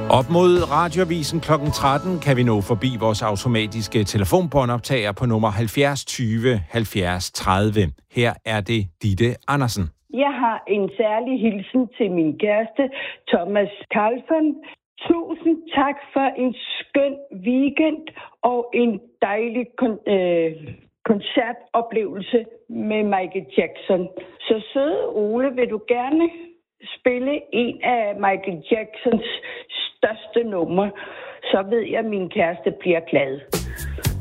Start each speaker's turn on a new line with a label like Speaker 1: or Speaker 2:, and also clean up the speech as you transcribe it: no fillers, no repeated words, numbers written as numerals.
Speaker 1: Op mod Radioavisen kl. 13 kan vi nå forbi vores automatiske telefonbåndoptager på nummer 70 20 70 30. Her er det Ditte Andersen.
Speaker 2: Jeg har en særlig hilsen til min kæreste, Thomas Kalfan. Tusind tak for en skøn weekend og en dejlig koncertoplevelse med Michael Jackson. Så søde Ole, vil du gerne spille en af Michael Jacksons største numre, så ved jeg, at min kæreste bliver glad.